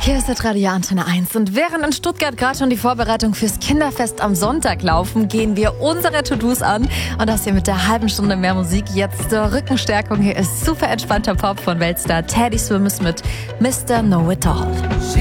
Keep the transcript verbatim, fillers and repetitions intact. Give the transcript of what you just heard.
Hier ist der Radio Antenne eins und während in Stuttgart gerade schon die Vorbereitung fürs Kinderfest am Sonntag laufen, gehen wir unsere To-Dos an und das hier mit der halben Stunde mehr Musik. Jetzt zur Rückenstärkung. Hier ist super entspannter Pop von Weltstar Teddy Swims mit Mister Know It All.